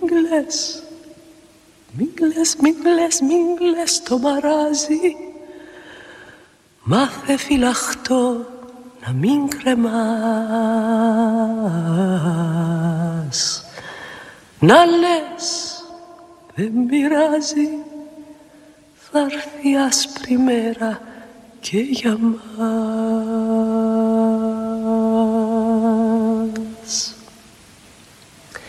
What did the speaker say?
κλαις, μην κλαις το μαράζι. Μάθε φυλαχτό να μην κρεμάς. Να λες δεν πειράζει, θα έρθει άσπρη μέρα και για μας.